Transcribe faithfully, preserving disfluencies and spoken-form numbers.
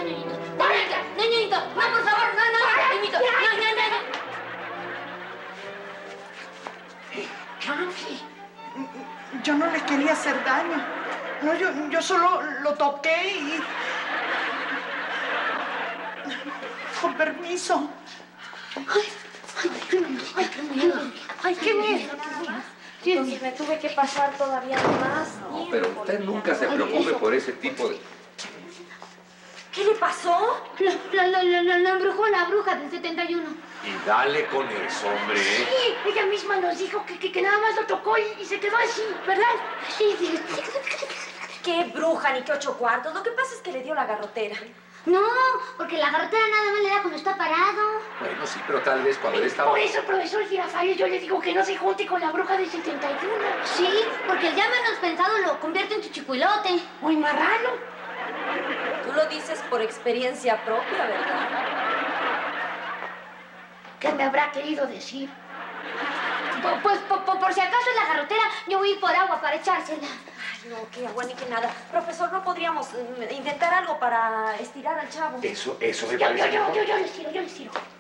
ñañito. Ñañito, no, por favor, no, no, ñañito. No, no, no, no. Frankie, yo no le quería hacer daño. No, yo, yo solo lo toqué y... Con permiso. Ay, ay, ay, qué miedo. Ay, qué miedo. Entonces me tuve que pasar todavía más. No, pero usted nunca se preocupe por ese tipo de... ¿Qué le pasó? La, la, la, la, la, la embrujó la bruja del setenta y uno. Y dale con eso, hombre. Sí, ella misma nos dijo que, que, que nada más lo tocó y, y se quedó así, ¿verdad? Sí, sí. ¿Qué bruja ni qué ocho cuartos? Lo que pasa es que le dio la garrotera. No, porque la garrotera nada más le da cuando está parado. Bueno, sí, pero tal vez cuando él estaba... Por eso, profesor Girafales, yo le digo que no se junte con la bruja del setenta y uno. Sí, porque el ya menos pensado lo convierte en chichicuilote. Muy marrano. Tú lo dices por experiencia propia, ¿verdad? ¿Qué me habrá querido decir? Pues por, por, por si acaso es la garrotera, yo voy a ir por agua para echársela. Ay, no, qué agua ni que nada. Profesor, ¿no podríamos mm, intentar algo para estirar al chavo? Eso, eso me Yo, parece yo, yo, mejor. yo, yo les tiro, yo les tiro.